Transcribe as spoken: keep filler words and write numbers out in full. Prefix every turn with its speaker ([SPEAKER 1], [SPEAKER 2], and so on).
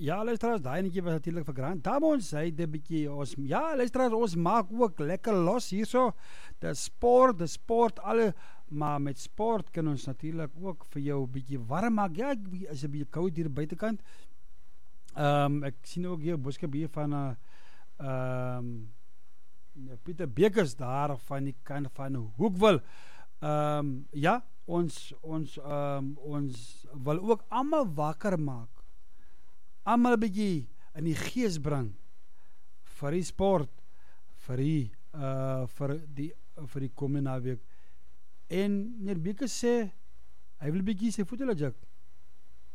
[SPEAKER 1] Ja, luisteraars, daai netjie was natuurlik vir Grant. Daar moet ons sê dit bietjie ons ja, luisteraars, ons maak ook lekker los hierso. Dis sport, dis sport alle, maar met sport kan ons natuurlik ook vir jou bietjie warm maak. Ja, ek is 'n bietjie koud hier buitekant. Ehm um, ek sien ook hier 'n boodskap hier van 'n uh, ehm um, Pieter Bekers daar van die kant van Hoekwil. Ehm um, ja, ons ons ehm um, ons wil ook almal wakker maak. Almal 'n bietjie in die gees bring vir die sport, vir die uh vir die vir die komende naweek. En meneer Bekers sê hy wil bietjie sy voete laat jak.